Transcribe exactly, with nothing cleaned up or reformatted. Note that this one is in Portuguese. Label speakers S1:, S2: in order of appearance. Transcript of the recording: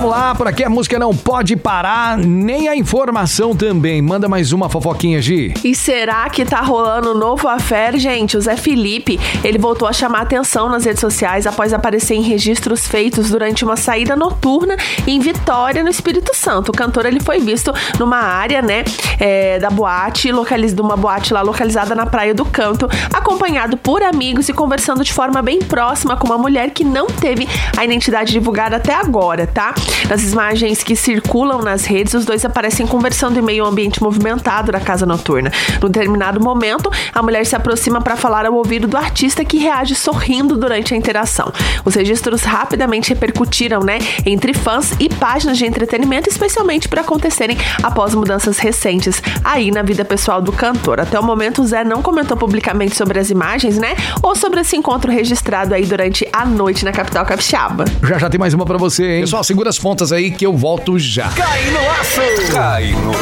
S1: Vamos lá, por aqui a música não pode parar, nem a informação também. Manda mais uma fofoquinha, Gi.
S2: E será que tá rolando um novo affair, gente? O Zé Felipe, ele voltou a chamar atenção nas redes sociais após aparecer em registros feitos durante uma saída noturna em Vitória, no Espírito Santo. O cantor, ele foi visto numa área, né, é, da boate, localiz... de uma boate lá localizada na Praia do Canto, acompanhado por amigos e conversando de forma bem próxima com uma mulher que não teve a identidade divulgada até agora, tá? Nas imagens que circulam nas redes, os dois aparecem conversando em meio ao ambiente movimentado da casa noturna. Num determinado momento, a mulher se aproxima para falar ao ouvido do artista, que reage sorrindo durante a interação. Os registros rapidamente repercutiram, né, entre fãs e páginas de entretenimento, especialmente por acontecerem após mudanças recentes aí na vida pessoal do cantor. Até o momento, o Zé não comentou publicamente sobre as imagens, né, ou sobre esse encontro registrado aí durante a noite na capital capixaba.
S1: Já já tem mais uma pra você, hein? Pessoal, segura as pontas aí que eu volto já.
S3: Cai no aço! Cai no